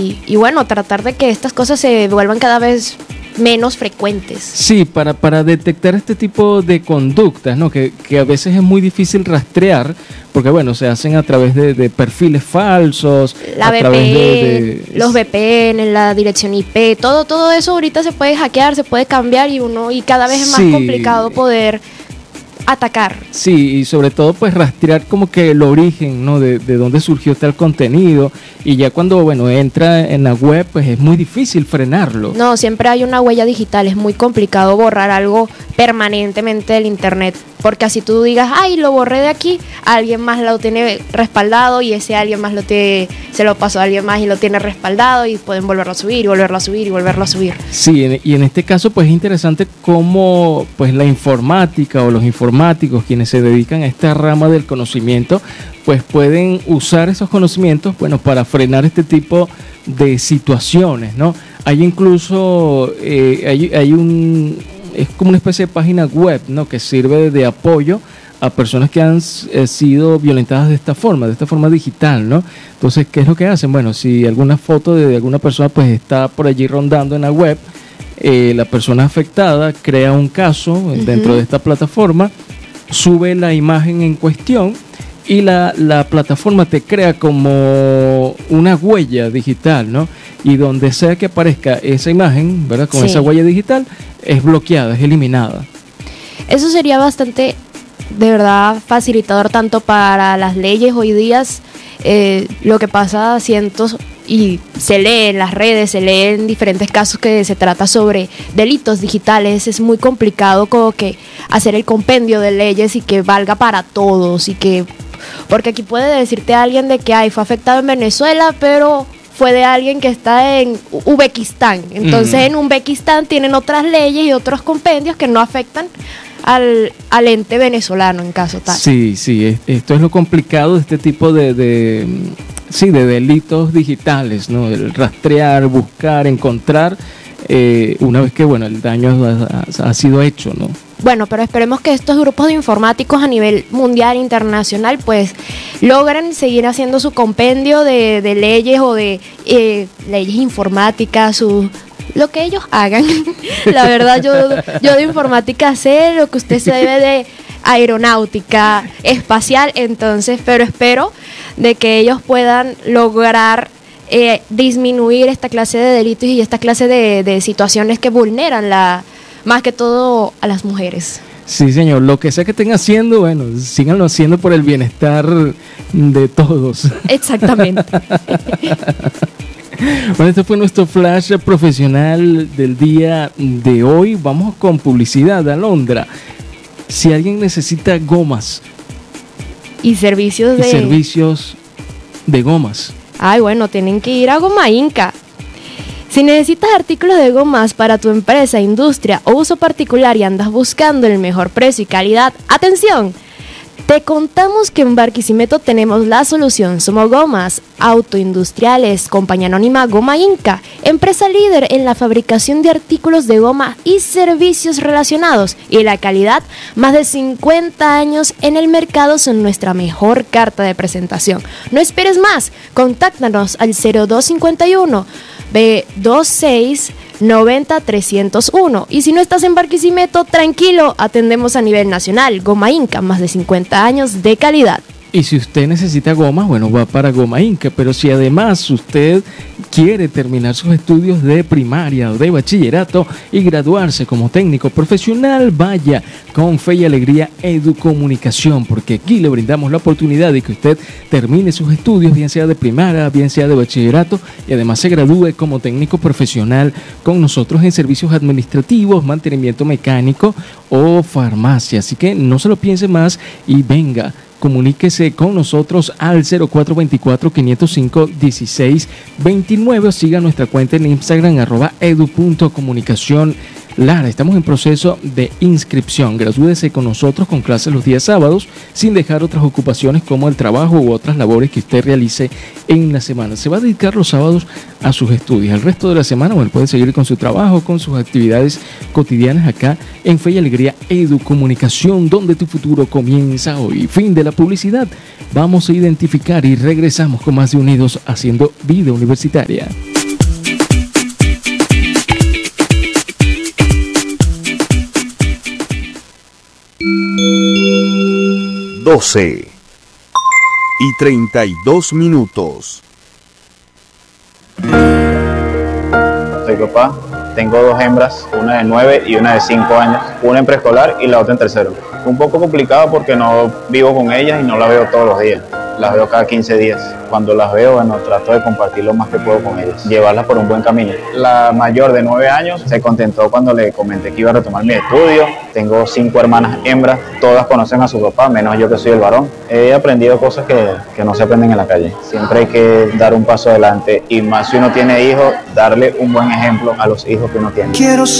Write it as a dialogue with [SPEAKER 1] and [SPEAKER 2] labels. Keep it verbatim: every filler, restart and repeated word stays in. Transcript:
[SPEAKER 1] y, y bueno, tratar de que estas cosas se vuelvan cada vez menos frecuentes.
[SPEAKER 2] Sí, para, para detectar este tipo de conductas, ¿no? Que, que a veces es muy difícil rastrear, porque bueno, se hacen a través de, de perfiles falsos,
[SPEAKER 1] la
[SPEAKER 2] a
[SPEAKER 1] V P N,
[SPEAKER 2] través de, de...
[SPEAKER 1] los V P N, la dirección I P, todo, todo eso ahorita se puede hackear, se puede cambiar y uno y cada vez es más
[SPEAKER 2] sí.
[SPEAKER 1] complicado poder atacar.
[SPEAKER 2] Sí, y sobre todo pues rastrear como que el origen, ¿no? De, de dónde surgió tal contenido, y ya cuando, bueno, entra en la web, pues es muy difícil frenarlo.
[SPEAKER 1] No, siempre hay una huella digital, es muy complicado borrar algo permanentemente del internet, porque así tú digas, ay, lo borré de aquí, alguien más lo tiene respaldado y ese alguien más lo tiene, se lo pasó a alguien más y lo tiene respaldado y pueden volverlo a subir y volverlo a subir y volverlo a subir.
[SPEAKER 2] Sí, y en este caso pues es interesante cómo pues la informática o los informáticos, quienes se dedican a esta rama del conocimiento, pues pueden usar esos conocimientos, bueno, para frenar este tipo de situaciones, ¿no? Hay incluso, eh, hay, hay un, es como una especie de página web, ¿no? Que sirve de apoyo a personas que han eh, sido violentadas de esta forma, de esta forma digital, ¿no? Entonces, ¿qué es lo que hacen? Bueno, si alguna foto de, de alguna persona pues está por allí rondando en la web, eh, la persona afectada crea un caso uh-huh. dentro de esta plataforma, sube la imagen en cuestión y la, la plataforma te crea como una huella digital, ¿no? Y donde sea que aparezca esa imagen, ¿verdad? Con sí. esa huella digital, es bloqueada, es eliminada.
[SPEAKER 1] Eso sería bastante, de verdad, facilitador tanto para las leyes hoy día. Eh, lo que pasa cientos y se lee en las redes, se lee en diferentes casos que se trata sobre delitos digitales. Es muy complicado como que hacer el compendio de leyes y que valga para todos y que, porque aquí puede decirte alguien de que ay, fue afectado en Venezuela, pero fue de alguien que está en Uzbekistán. Entonces mm. en Uzbekistán tienen otras leyes y otros compendios que no afectan al, al ente venezolano en caso tal.
[SPEAKER 2] Sí, sí, esto es lo complicado de este tipo de, de, sí, de delitos digitales, ¿no? El rastrear, buscar, encontrar, eh, una vez que, bueno, el daño ha, ha sido hecho, ¿no?
[SPEAKER 1] Bueno, pero esperemos que estos grupos de informáticos a nivel mundial, internacional, pues logren seguir haciendo su compendio de, de leyes o de eh, leyes informáticas, su, lo que ellos hagan. La verdad, yo, yo de informática sé lo que usted se debe de aeronáutica, espacial, entonces, pero espero de que ellos puedan lograr eh, disminuir esta clase de delitos y esta clase de, de situaciones que vulneran la más que todo a las mujeres.
[SPEAKER 2] Sí, señor. Lo que sea que estén haciendo, bueno, síganlo haciendo por el bienestar de todos.
[SPEAKER 1] Exactamente.
[SPEAKER 2] Bueno, este fue nuestro flash profesional del día de hoy. Vamos con publicidad, Alondra. Si alguien necesita gomas.
[SPEAKER 1] Y servicios
[SPEAKER 2] y
[SPEAKER 1] de...
[SPEAKER 2] servicios de gomas.
[SPEAKER 1] Ay, bueno, tienen que ir a Goma Inca. Si necesitas artículos de gomas para tu empresa, industria o uso particular y andas buscando el mejor precio y calidad, ¡atención! Te contamos que en Barquisimeto tenemos la solución. Somos Gomas Autoindustriales, compañía anónima Goma Inca, empresa líder en la fabricación de artículos de goma y servicios relacionados. Y la calidad, más de cincuenta años en el mercado, son nuestra mejor carta de presentación. No esperes más, contáctanos al cero dos cincuenta y uno B veintiséis noventa trescientos uno. Y si no estás en Barquisimeto, tranquilo, atendemos a nivel nacional. Goma Inca, más de cincuenta años de calidad.
[SPEAKER 2] Y si usted necesita gomas, bueno, va para Goma Inca. Pero si además usted quiere terminar sus estudios de primaria o de bachillerato y graduarse como técnico profesional, vaya con Fe y Alegría Educomunicación, porque aquí le brindamos la oportunidad de que usted termine sus estudios, bien sea de primaria, bien sea de bachillerato, y además se gradúe como técnico profesional con nosotros en servicios administrativos, mantenimiento mecánico o farmacia. Así que no se lo piense más y venga, comuníquese con nosotros al cero cuatro dos cuatro, cinco cero cinco, uno seis dos nueve o siga nuestra cuenta en Instagram arroba edu.comunicación Lara. Estamos en proceso de inscripción. Gradúese con nosotros con clases los días sábados sin dejar otras ocupaciones como el trabajo u otras labores que usted realice en la semana. Se va a dedicar los sábados a sus estudios. El resto de la semana, bueno, puede seguir con su trabajo, con sus actividades cotidianas acá en Fe y Alegría Educomunicación, donde tu futuro comienza hoy. Fin de la publicidad. Vamos a identificar y regresamos con más de Unidos haciendo vida universitaria.
[SPEAKER 3] doce y treinta y dos minutos.
[SPEAKER 4] Soy papá, tengo dos hembras, una de nueve y una de cinco años, una en preescolar y la otra en tercero. Un poco complicado porque no vivo con ellas y no las veo todos los días, las veo cada quince días. Cuando las veo, bueno, trato de compartir lo más que puedo con ellas, llevarlas por un buen camino. La mayor de nueve años se contentó cuando le comenté que iba a retomar mi estudio. Tengo cinco hermanas hembras, todas conocen a su papá, menos yo que soy el varón. He aprendido cosas que, que no se aprenden en la calle. Siempre hay que dar un paso adelante y más si uno tiene hijos, darle un buen ejemplo a los hijos que uno tiene. Quiero